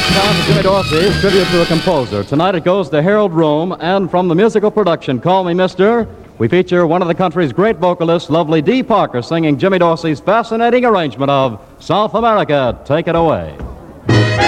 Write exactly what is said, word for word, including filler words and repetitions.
It's time for Jimmy Dorsey's tribute to a composer. Tonight it goes to Harold Rome, and from the musical production Call Me Mister, we feature one of the country's great vocalists, lovely Dee Parker, singing Jimmy Dorsey's fascinating arrangement of South America. Take it away.